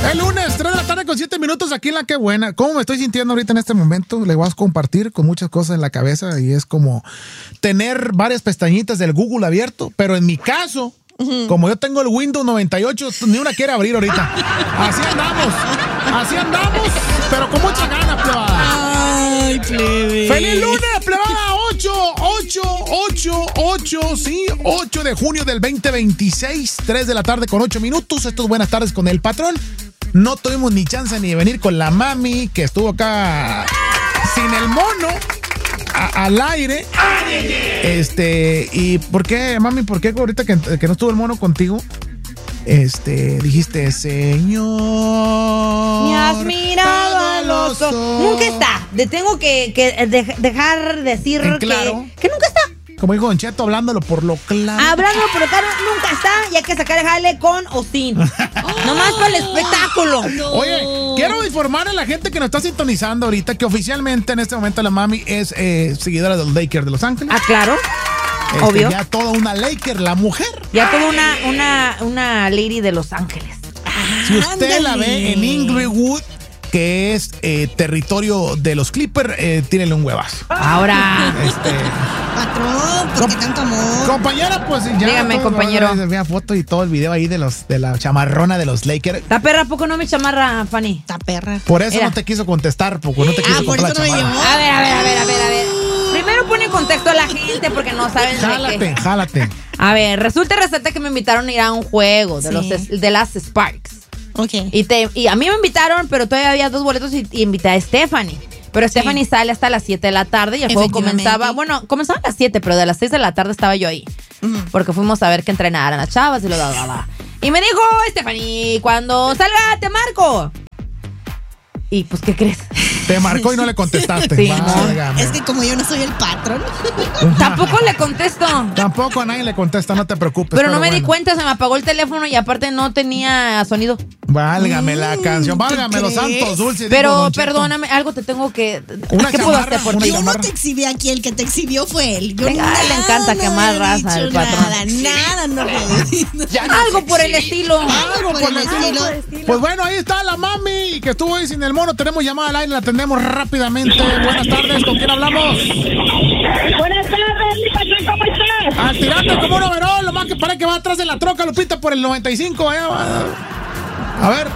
El lunes, 3 de la tarde con 7 minutos aquí en La Qué Buena. ¿Cómo me estoy sintiendo ahorita en este momento? Le voy a compartir con muchas cosas en la cabeza y es como tener varias pestañitas del Google abierto, pero en mi caso, como yo tengo el Windows 98, ni una quiere abrir ahorita. Así andamos, pero con mucha ganas, plebada. Ay, plebe. ¡Feliz lunes, plebada! 8 de junio del 2026, 3 de la tarde con 8 minutos. Esto es Buenas Tardes con el Patrón. No tuvimos ni chance ni de venir con la mami, que estuvo acá sin el mono, al aire. ¿Y por qué, mami? ¿Por qué ahorita que no estuvo el mono contigo? Dijiste, Señor, me has mirado a los ojos. Nunca está. Tengo que dejar decir claro. que nunca está. Como dijo Don Cheto, hablándolo por lo claro. Hablándolo por lo claro, nunca está. Y hay que sacar el jale con o sin. Nomás para el espectáculo. No. Oye, quiero informar a la gente que nos está sintonizando ahorita que oficialmente en este momento la mami es seguidora de los Lakers de Los Ángeles. Ah, claro. Obvio. Ya toda una Laker, la mujer. Ya toda una lady de Los Ángeles. Si usted la ve en Inglewood, que es territorio de los Clippers, tírele un huevazo. Ahora. Patrón, ¿por qué tanto amor? Compañera, pues ya. Dígame, compañero. Vea foto y todo el video ahí de la chamarrona de los Lakers. ¿Está perra? ¿A poco no me chamarra, Fanny? Está perra. Por eso no te quiso contestar, porque no te quiso por comprar eso la no me chamarra. llamó. A ver. Primero pone en contexto a la gente porque no saben de qué. Jálate. A ver, resulta que me invitaron a ir a un juego de las Sparks. Ok. Y a mí me invitaron, pero todavía había 2 boletos y invité a Stephanie. Pero Stephanie sale hasta las 7 de la tarde y el juego comenzaba a las 7, pero de las 6 de la tarde estaba yo ahí. Porque fuimos a ver que entrenaran las chavas y lo daba. Y me dijo, Stephanie, cuando salga te marco. Y pues, ¿qué crees? Te marcó y no le contestaste. Sí, es que como yo no soy el patrón. Tampoco le contesto. Tampoco a nadie le contesta, no te preocupes. Pero no me di cuenta, se me apagó el teléfono y aparte no tenía sonido. Válgame la canción, válgame los santos dulces. Pero perdóname, algo te tengo que... ¿Qué puedo hacer por ti? Yo no te exhibí aquí, el que te exhibió fue él. Le encanta quemar raza al patrón. Nada, no algo por el estilo. Algo por el estilo. Pues bueno, ahí está la mami que estuvo ahí sin el mono. Tenemos llamada al aire, la atendemos rápidamente. Buenas tardes, ¿con quién hablamos? Buenas tardes, mi patrón, ¿cómo estás? Al tirante como un overol, lo más que parece que va atrás de la troca, Lupita, por el 95. A ver.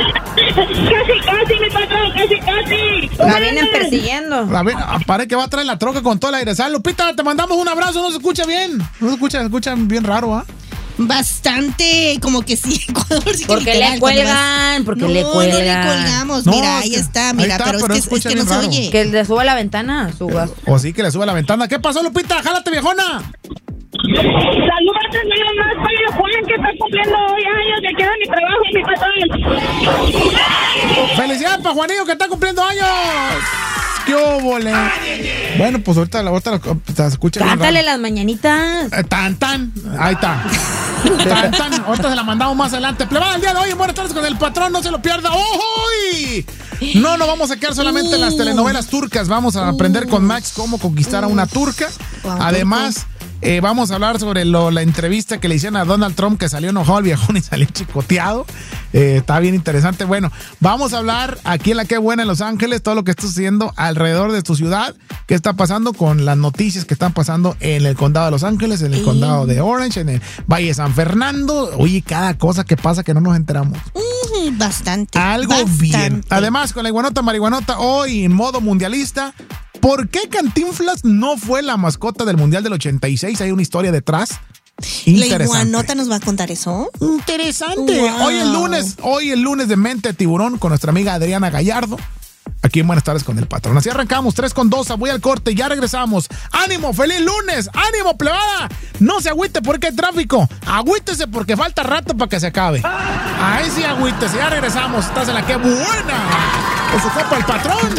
Casi, mi patrón, casi. La vienen persiguiendo. Parece que va atrás de la troca con todo el aire. Lupita, te mandamos un abrazo, no se escucha bien. No se escucha bien raro, ¿ah? Bastante, como que sí. Porque le cuelgan, no le colgamos. Mira, ahí está, pero es que no se oye. Que le suba la ventana, suba. O sí, que le suba la ventana. ¿Qué pasó, Lupita? ¡Jálate, viejona! Salúdate nada más para Juan, que está cumpliendo hoy años de aquí de mi trabajo, mi patrón. ¡Felicidades para Juanillo, que está cumpliendo años! ¡Qué óvole! Bueno, pues ahorita se escucha. Cántale las mañanitas. Tan. Ahí está. Tan. Ahorita se la mandamos más adelante. Plebada, el día de hoy en Buenas Tardes con el Patrón, no se lo pierda. ¡Ojo! No nos vamos a quedar solamente en las telenovelas turcas. Vamos a aprender con Max cómo conquistar a una turca. Además, vamos a hablar sobre la entrevista que le hicieron a Donald Trump, que salió enojado el viejón y salió chicoteado. Está bien interesante. Bueno, vamos a hablar aquí en La Qué Buena en Los Ángeles, todo lo que está sucediendo alrededor de tu ciudad, qué está pasando con las noticias que están pasando en el condado de Los Ángeles, en el condado de Orange, en el Valle de San Fernando. Oye, cada cosa que pasa que no nos enteramos. Bastante. Bien. Además, con la iguanota marihuanota, hoy en modo mundialista. ¿Por qué Cantinflas no fue la mascota del Mundial del 86? Hay una historia detrás. La iguanota nos va a contar eso. Interesante. Wow. Hoy el lunes de Mente de Tiburón con nuestra amiga Adriana Gallardo. Aquí en Buenas Tardes con el Patrón. Así arrancamos 3:2. Voy al corte, ya regresamos. ¡Ánimo! ¡Feliz lunes! ¡Ánimo, plebada! No se agüite porque hay tráfico. Agüítese porque falta rato para que se acabe. Ahí sí agüítese. Ya regresamos. Estás en La Qué Buena. Con su copa el Patrón.